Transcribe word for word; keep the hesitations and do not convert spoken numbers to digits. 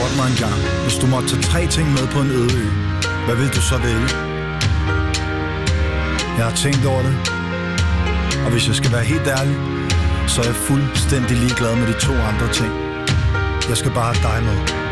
spurgt mig engang, hvis du måtte tage tre ting med på en øde ø, hvad vil du så vælge? Jeg har tænkt over det, og hvis jeg skal være helt ærlig, så er jeg fuldstændig ligeglad med de to andre ting. Jeg skal bare have dig med.